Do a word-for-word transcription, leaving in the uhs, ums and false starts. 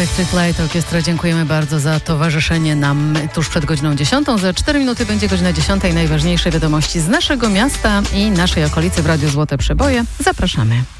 Electric Light Orchestra. Dziękujemy bardzo za towarzyszenie nam tuż przed godziną dziesiątą. Za cztery minuty będzie godzina dziesiąta i najważniejsze wiadomości z naszego miasta i naszej okolicy w Radiu Złote Przeboje. Zapraszamy.